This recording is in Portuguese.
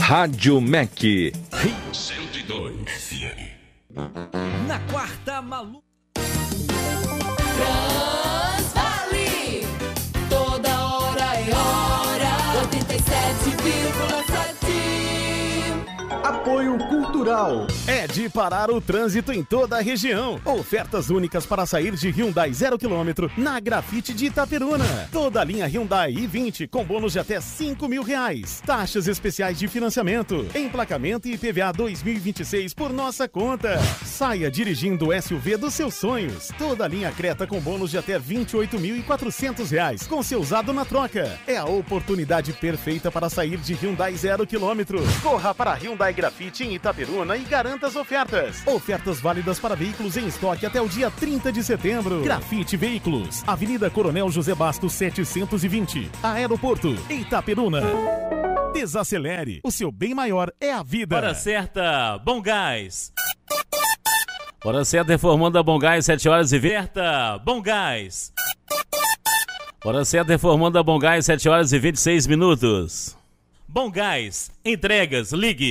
Rádio MEC. Rio 102 FM. Na quarta maluca. Transvale, toda hora é hora, 87,7. Apoio Cultural. É de parar o trânsito em toda a região. Ofertas únicas para sair de Hyundai 0 km na Grafite de Itaperuna. Toda a linha Hyundai i20 com bônus de até R$5.000. Taxas especiais de financiamento, emplacamento e IPVA 2026 por nossa conta. Saia dirigindo o SUV dos seus sonhos. Toda a linha Creta com bônus de até R$28.400 com seu usado na troca. É a oportunidade perfeita para sair de Hyundai 0 km. Corra para Hyundai Grafite em Itaperuna e garanta as ofertas. Ofertas válidas para veículos em estoque até o dia 30 de setembro. Grafite Veículos, Avenida Coronel José Bastos 720, Aeroporto, Itaperuna. Desacelere, o seu bem maior é a vida. Hora certa, Bom Gás. Hora certa, reformando a Bom Gás, 7h20. Bom Gás. Hora certa, reformando a Bom Gás, 7h26. Bom Gás, entregas, ligue